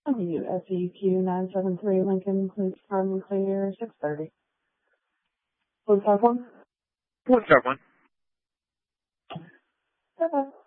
WSEQ 973 Lincoln, please come clear 630. 151? 151. Okay.